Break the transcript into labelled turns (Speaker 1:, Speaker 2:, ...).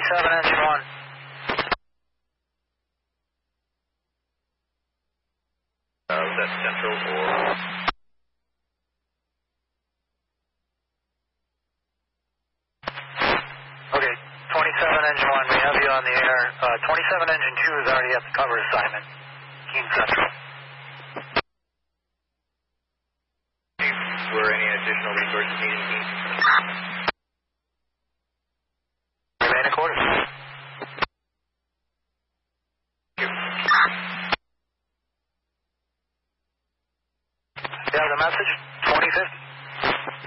Speaker 1: 27, engine 1.
Speaker 2: Was that central or...
Speaker 1: Okay, 27, engine 1, we have you on the air. 27, engine 2 is already at the cover assignment. Keene Central.
Speaker 2: Were any additional resources needed, Keene?
Speaker 1: Remain in quarters. You have the message?